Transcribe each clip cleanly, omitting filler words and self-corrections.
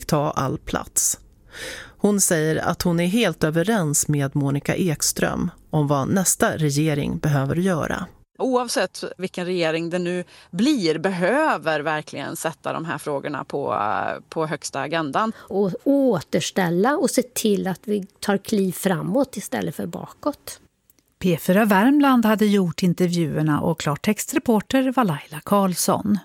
fick ta all plats. Hon säger att hon är helt överens med Monica Ekström om vad nästa regering behöver göra. Oavsett vilken regering det nu blir behöver verkligen sätta de här frågorna på högsta agendan. Och återställa och se till att vi tar kliv framåt istället för bakåt. P4 Värmland hade gjort intervjuerna och klartextreporter var Laila Karlsson.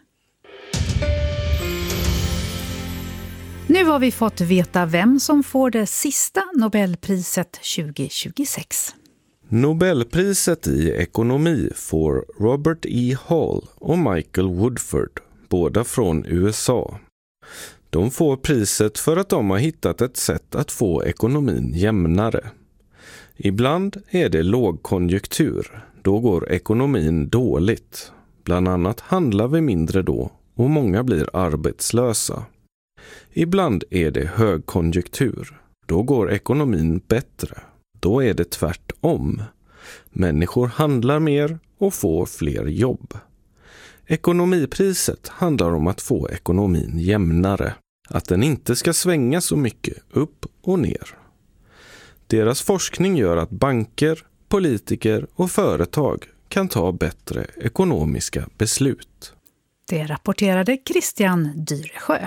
Nu har vi fått veta vem som får det sista Nobelpriset 2026. Nobelpriset i ekonomi får Robert E. Hall och Michael Woodford, båda från USA. De får priset för att de har hittat ett sätt att få ekonomin jämnare. Ibland är det lågkonjunktur, då går ekonomin dåligt. Bland annat handlar vi mindre då och många blir arbetslösa. Ibland är det högkonjunktur, då går ekonomin bättre. Då är det tvärtom. Människor handlar mer och får fler jobb. Ekonomipriset handlar om att få ekonomin jämnare. Att den inte ska svänga så mycket upp och ner. Deras forskning gör att banker, politiker och företag kan ta bättre ekonomiska beslut. Det rapporterade Christian Dyresjö.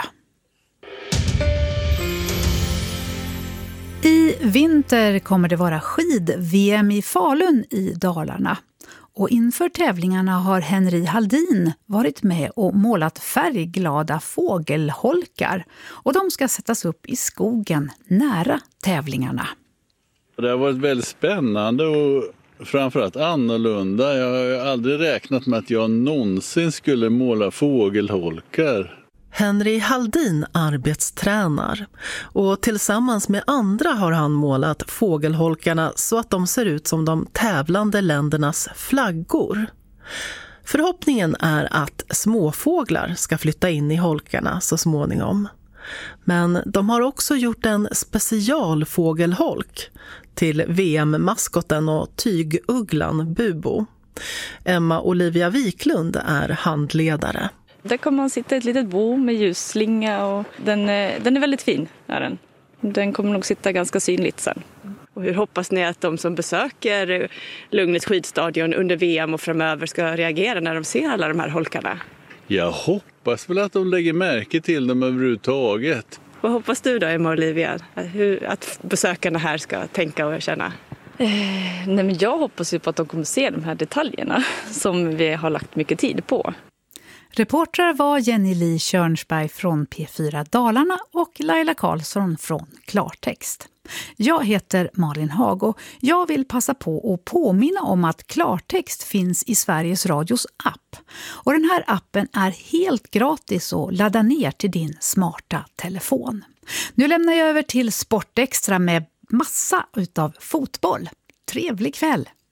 I vinter kommer det vara skid-VM i Falun i Dalarna. Och inför tävlingarna har Henry Haldin varit med och målat färgglada fågelholkar. Och de ska sättas upp i skogen nära tävlingarna. Det har varit väldigt spännande och framförallt annorlunda. Jag har aldrig räknat med att jag någonsin skulle måla fågelholkar. Henry Haldin arbetstränar och tillsammans med andra har han målat fågelholkarna så att de ser ut som de tävlande ländernas flaggor. Förhoppningen är att småfåglar ska flytta in i holkarna så småningom. Men de har också gjort en specialfågelholk till VM-maskoten och tygugglan Bubo. Emma Olivia Wiklund är handledare. Där kommer man sitta i ett litet bo med ljusslinga och den är väldigt fin. Den kommer nog sitta ganska synligt sen. Och hur hoppas ni att de som besöker Lugnets skidstadion under VM och framöver ska reagera när de ser alla de här holkarna? Jag hoppas väl att de lägger märke till dem överhuvudtaget. Vad hoppas du då, Emma Olivia? Att besökarna här ska tänka och känna? Nej, men jag hoppas ju på att de kommer se de här detaljerna som vi har lagt mycket tid på. Reportrar var Jenny Li Körnsberg från P4 Dalarna och Laila Karlsson från Klartext. Jag heter Malin Hago. Jag vill passa på att påminna om att Klartext finns i Sveriges Radios app. Och den här appen är helt gratis att ladda ner till din smarta telefon. Nu lämnar jag över till Sportextra med massa utav fotboll. Trevlig kväll!